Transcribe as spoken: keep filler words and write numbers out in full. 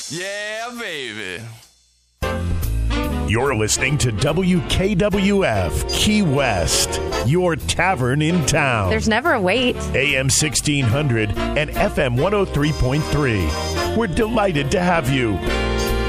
Yeah, baby. You're listening to W K W F Key West, your tavern in town. There's never a wait. A M sixteen hundred and F M one oh three point three. We're delighted to have you.